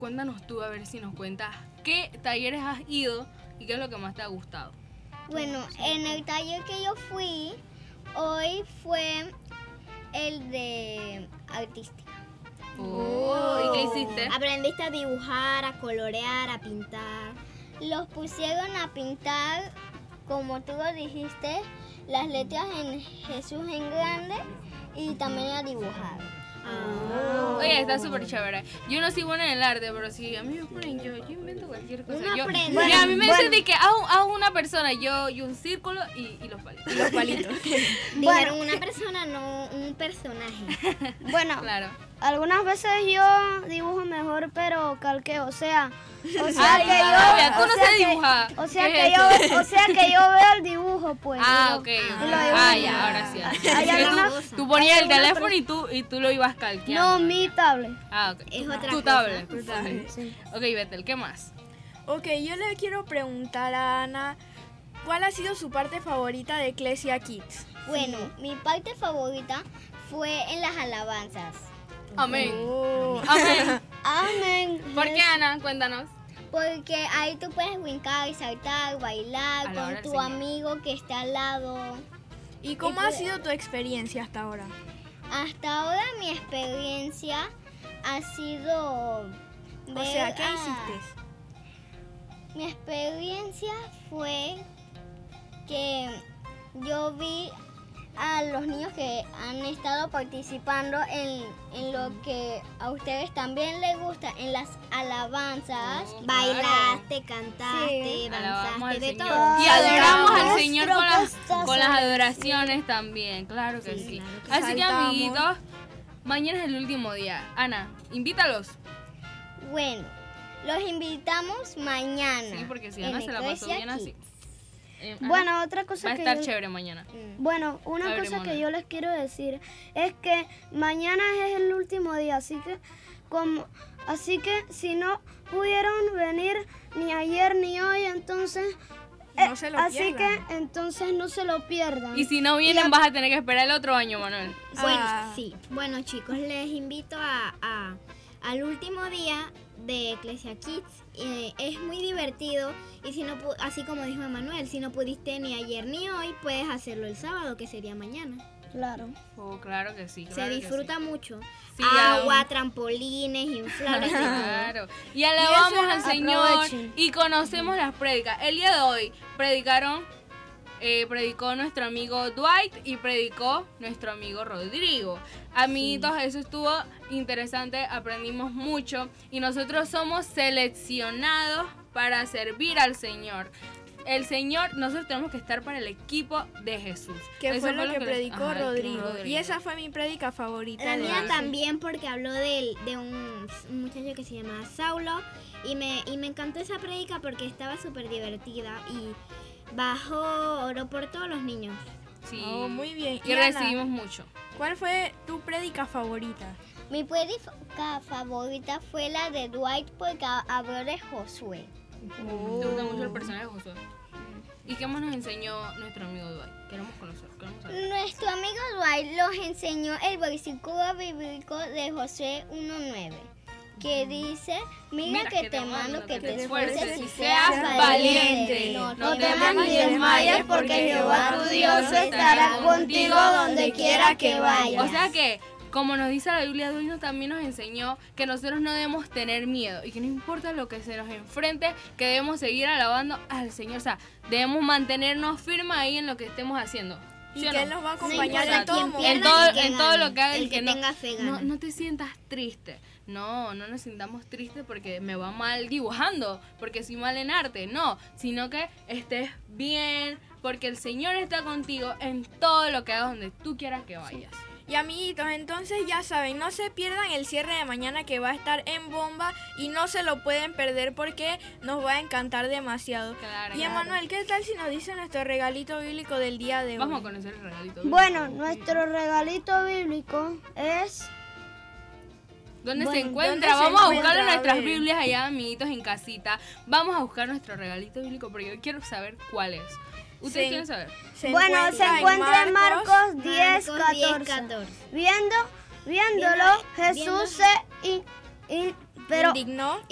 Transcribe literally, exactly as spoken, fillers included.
Cuéntanos tú, a ver si nos cuentas qué talleres has ido y qué es lo que más te ha gustado. Bueno, en el taller que yo fui, hoy fue el de artística. Oh, ¿y qué hiciste? Aprendiste a dibujar, a colorear, a pintar. Los pusieron a pintar, como tú lo dijiste, las letras en Jesús en grande y también a dibujar. Oh. Oye, está súper chévere. Yo no soy buena en el arte, pero si a mí me ponen, yo, yo invento cualquier cosa. Uno Yo, aprende. bueno, a mí me Bueno. dicen que hago, hago una persona, yo y un círculo y, y los palitos. Los palitos. Dijeron una persona, no un personaje. Bueno, Claro. algunas veces yo dibujo mejor, pero calqueo, o sea, o sea Ay, que yo, Flavia, tú o no sea sabes que- dibujar. o sea ¿Qué que es yo, eso? o sea que yo veo el dibujo, pues. Ah, y lo- ok. y ok. lo dibujo. Ah, ya, ahora sí. Hay Así que algunas- tú, tú ponías el hay algunas teléfono y tú, y tú lo ibas calqueando. No, mi tablet. Ah, ok. Es otra Tu cosa. tablet. Tu tablet. Sí. Ok, Betel, ¿qué más? Ok, yo le quiero preguntar a Ana, ¿cuál ha sido su parte favorita de Ecclesia Kids? Bueno, mi parte favorita fue en las alabanzas. Amén. Oh. Amén. Amén. ¿Por qué, Ana? Cuéntanos. Porque ahí tú puedes brincar, saltar, bailar Alabar con al tu Señor. amigo que está al lado. ¿Y cómo ha sido tu experiencia hasta ahora? Hasta ahora mi experiencia ha sido... O ver sea, ¿qué a- hiciste? Mi experiencia fue que yo vi a los niños que han estado participando en, en lo que a ustedes también les gusta, en las alabanzas. Oh, Bailaste, cantaste, Sí. Alabamos al danzaste, de Señor. todo. Y adoramos al Nuestro Señor con las, costoso con las adoraciones también. Claro que Sí, sí. claro que Así que, Saltamos. amiguitos, mañana es el último día. Ana, invítalos. Bueno, los invitamos mañana. Sí, porque si en Ana se la pasó Ecclesia bien así. Kids. Eh, Ana, Bueno, otra cosa va a que estar yo- chévere mañana. Bueno, una A ver, cosa Mona. que yo les quiero decir es que mañana es el último día, así que como así que si no pudieron venir ni ayer ni hoy, entonces eh, No se lo así pierdan. que entonces no se lo pierdan. Y si no vienen, vas a tener que esperar el otro año, Manuel. Bueno, Ah. sí. Bueno, chicos, les invito a, a- al último día de Ecclesia Kids. Eh, es muy divertido y si no pu- así como dijo Emanuel, si no pudiste ni ayer ni hoy, puedes hacerlo el sábado, que sería mañana. Claro. Oh, claro que sí. Se claro que disfruta sí. mucho. Sí, Agua, aún- trampolines, inflables. de todo. Claro. Y alabamos eso al Señor aprovechen. y conocemos las prédicas. El día de hoy predicaron, eh, predicó nuestro amigo Dwight y predicó nuestro amigo Rodrigo. Amiguitos, eso estuvo interesante, aprendimos mucho y nosotros somos seleccionados para servir al Señor. El Señor, nosotros tenemos que estar para el equipo de Jesús. Que Eso fue lo que les- predicó Ajá, Rodrigo. Rodrigo. Y esa fue mi prédica favorita. La de mía hoy. también porque habló del- de un, un muchacho que se llama Saulo y me, y me encantó esa prédica porque estaba súper divertida y bajó oro por todos los niños. Sí. Oh, muy bien. Y Ana, recibimos mucho. ¿cuál fue tu prédica favorita? Mi prédica favorita fue la de Dwight porque habló de Josué. Te gusta mucho el personaje de Josué. ¿Y qué más nos enseñó nuestro amigo Dwight? Queremos conocer, queremos saber. Nuestro amigo Dwight nos enseñó el versículo bíblico de Josué uno nueve, que dice, mira, que, te mando que te esfuerces y seas valiente. No, No temas temas ni ni desmayes porque Jehová tu Dios estará contigo donde quiera que vayas. O sea que, como nos dice la Biblia, Dios también nos enseñó que nosotros no debemos tener miedo y que no importa lo que se nos enfrente, que debemos seguir alabando al Señor. O sea, debemos mantenernos firmes ahí en lo que estemos haciendo. Y ¿Sí o que no? Él nos va a No acompañar importa en todo quién momento. pierda En todo, ni que en todo gane. lo que haga el, El que no, tenga fe no, gana. no te sientas triste. No, no nos sintamos tristes porque me va mal dibujando, porque soy mal en arte. No, sino que estés bien, porque el Señor está contigo en todo lo que hagas donde tú quieras que vayas. Y amiguitos, entonces ya saben, no se pierdan el cierre de mañana que va a estar en bomba y no se lo pueden perder porque nos va a encantar demasiado. Claro, Y claro. Emanuel, ¿qué tal si nos dice nuestro regalito bíblico del día de hoy? Vamos a conocer el regalito. Bueno, nuestro regalito bíblico es ¿Dónde Bueno, se encuentra? ¿dónde se Vamos a buscar encuentra? en A nuestras ver. Biblias allá, amiguitos, en casita. Vamos a buscar nuestro regalito bíblico porque yo quiero saber cuál es. ¿Ustedes Sí. quieren saber? Se bueno, se encuentra en Marcos diez, Marcos diez, catorce. catorce. Viendo, viéndolo, Viendo- Jesús se in- in- pero indignó